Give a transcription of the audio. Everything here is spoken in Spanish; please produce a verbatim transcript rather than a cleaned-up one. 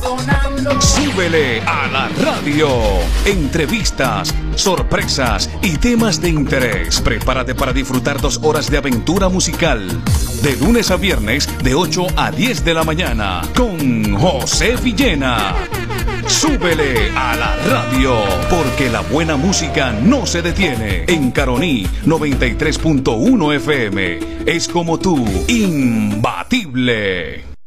Súbele a la radio. Entrevistas, sorpresas y temas de interés. Prepárate para disfrutar dos horas de aventura musical. De lunes a viernes, de ocho a diez de la mañana. Con José Villena. Súbele a la radio, porque la buena música no se detiene. En Caroní noventa y tres punto uno F M. Es como tú, imbatible.